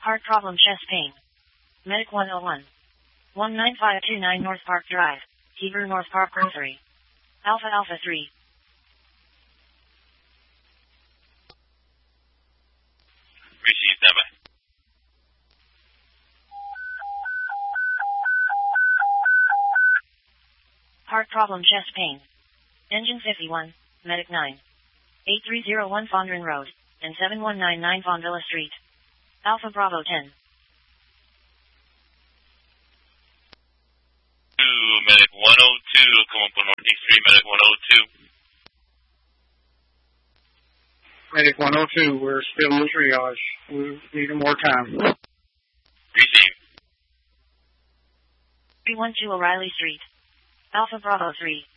Heart problem, chest pain. Medic 101. 19529 North Park Drive, Hebrew North Park Grocery. Alpha Alpha 3. Receive, standby. Heart problem, chest pain. Engine 51, Medic 9. 8301 Fondren Road, and 7199 Fondvilla Street. Alpha Bravo 10. Medic 102, come up on Northeast 3, Medic 102. Medic 102, we're still in triage. We need more time. Receive. 312 O'Reilly Street. Alpha Bravo 3.